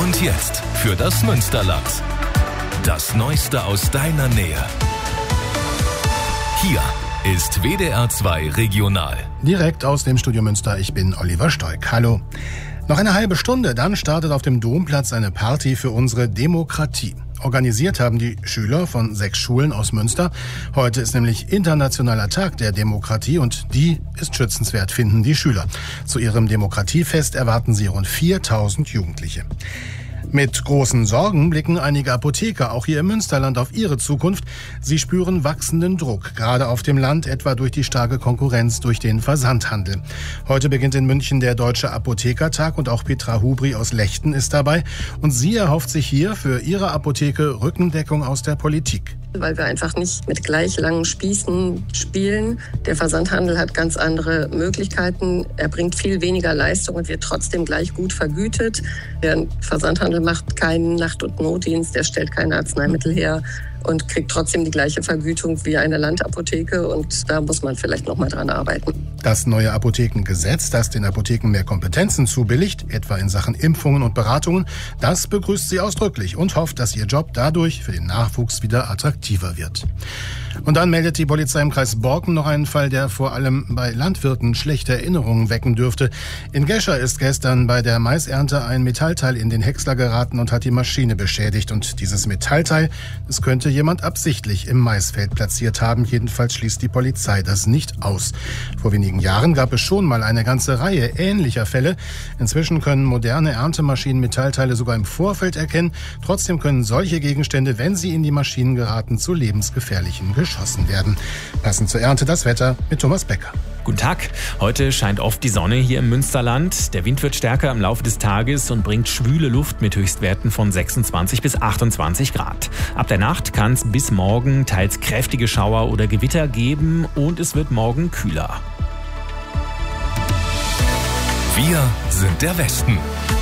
Und jetzt für das Münsterland. Das Neueste aus deiner Nähe. Hier ist WDR 2 Regional. Direkt aus dem Studio Münster, ich bin Oliver Stoick. Hallo. Noch eine halbe Stunde, dann startet auf dem Domplatz eine Party für unsere Demokratie. Organisiert haben die Schüler von 6 Schulen aus Münster. Heute ist nämlich Internationaler Tag der Demokratie und die ist schützenswert, finden die Schüler. Zu ihrem Demokratiefest erwarten sie rund 4000 Jugendliche. Mit großen Sorgen blicken einige Apotheker auch hier im Münsterland auf ihre Zukunft. Sie spüren wachsenden Druck, gerade auf dem Land, etwa durch die starke Konkurrenz durch den Versandhandel. Heute beginnt in München der Deutsche Apothekertag und auch Petra Hubri aus Lechten ist dabei. Und sie erhofft sich hier für ihre Apotheke Rückendeckung aus der Politik. Weil wir einfach nicht mit gleich langen Spießen spielen. Der Versandhandel hat ganz andere Möglichkeiten. Er bringt viel weniger Leistung und wird trotzdem gleich gut vergütet. Der Versandhandel macht keinen Nacht- und Notdienst, der stellt keine Arzneimittel her und kriegt trotzdem die gleiche Vergütung wie eine Landapotheke. Und da muss man vielleicht noch mal dran arbeiten. Das neue Apothekengesetz, das den Apotheken mehr Kompetenzen zubilligt, etwa in Sachen Impfungen und Beratungen, das begrüßt sie ausdrücklich und hofft, dass ihr Job dadurch für den Nachwuchs wieder attraktiver wird. Und dann meldet die Polizei im Kreis Borken noch einen Fall, der vor allem bei Landwirten schlechte Erinnerungen wecken dürfte. In Gescher ist gestern bei der Maisernte ein Metallteil in den Häcksler geraten und hat die Maschine beschädigt. Und dieses Metallteil, das könnte jemand absichtlich im Maisfeld platziert haben. Jedenfalls schließt die Polizei das nicht aus. Vor wenigen Jahren gab es schon mal eine ganze Reihe ähnlicher Fälle. Inzwischen können moderne Erntemaschinen Metallteile sogar im Vorfeld erkennen. Trotzdem können solche Gegenstände, wenn sie in die Maschinen geraten, zu lebensgefährlichen geschossen werden. Passend zur Ernte das Wetter mit Thomas Becker. Guten Tag. Heute scheint oft die Sonne hier im Münsterland. Der Wind wird stärker im Laufe des Tages und bringt schwüle Luft mit Höchstwerten von 26 bis 28 Grad. Ab der Nacht kann es bis morgen teils kräftige Schauer oder Gewitter geben und es wird morgen kühler. Wir sind der Westen.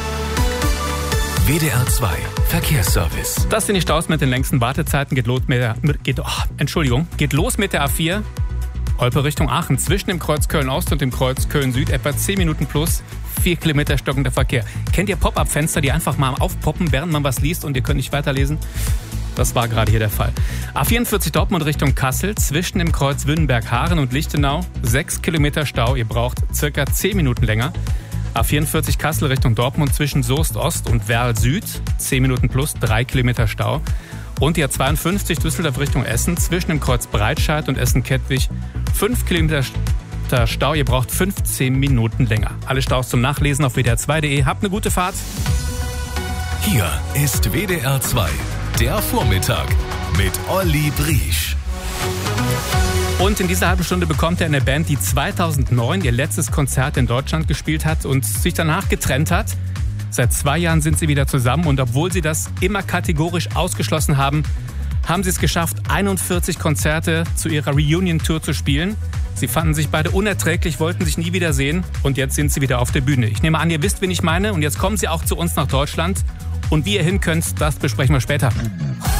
WDR 2 Verkehrsservice. Das sind die Staus mit den längsten Wartezeiten. Geht los mit der A4. Olpe Richtung Aachen. Zwischen dem Kreuz Köln-Ost und dem Kreuz Köln-Süd etwa 10 Minuten plus 4 Kilometer stockender Verkehr. Kennt ihr Pop-Up-Fenster, die einfach mal aufpoppen, während man was liest und ihr könnt nicht weiterlesen? Das war gerade hier der Fall. A44 Dortmund Richtung Kassel. Zwischen dem Kreuz Wünnenberg-Haaren und Lichtenau 6 Kilometer Stau. Ihr braucht circa 10 Minuten länger. A44 Kassel Richtung Dortmund zwischen Soest Ost und Werl Süd, 10 Minuten plus 3 Kilometer Stau. Und die A52 Düsseldorf Richtung Essen zwischen dem Kreuz Breitscheid und Essen-Kettwig 5 Kilometer Stau. Ihr braucht 15 Minuten länger. Alle Staus zum Nachlesen auf wdr2.de. Habt eine gute Fahrt. Hier ist WDR 2, der Vormittag mit Olli Briesch. Und in dieser halben Stunde bekommt er eine Band, die 2009 ihr letztes Konzert in Deutschland gespielt hat und sich danach getrennt hat. Seit 2 Jahren sind sie wieder zusammen und obwohl sie das immer kategorisch ausgeschlossen haben, haben sie es geschafft, 41 Konzerte zu ihrer Reunion-Tour zu spielen. Sie fanden sich beide unerträglich, wollten sich nie wiedersehen und jetzt sind sie wieder auf der Bühne. Ich nehme an, ihr wisst, wen ich meine und jetzt kommen sie auch zu uns nach Deutschland. Und wie ihr hin könnt, das besprechen wir später.